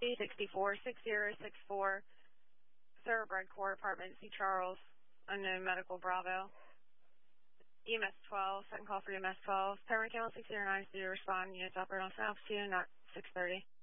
emergency, 646064, Thoroughbred Court, Apartment C. Charles, unknown medical Bravo. EMS 12, second call for EMS 12. Pembroke County 6090, respond, units operate on altitude, not 630.